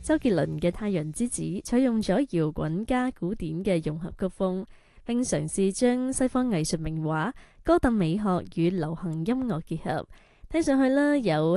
周杰倫嘅《太陽之子》採用咗搖滾加古典嘅融合曲風，並嘗試將西方藝術名畫、哥特美學與流行音樂結合，聽上去呢有